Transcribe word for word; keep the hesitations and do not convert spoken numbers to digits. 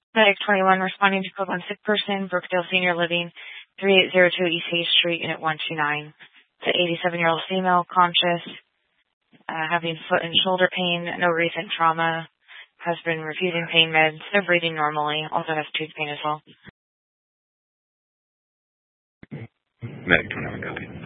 Medic twenty-one responding to code one sick person, Brookdale Senior Living, thirty-eight oh two East Hayes Street, Unit one two nine. It's an eighty-seven-year-old female, conscious, uh, having foot and shoulder pain, no recent trauma, has been refusing pain meds, no breathing normally, also has tooth pain as well. Medic twenty-one, copy.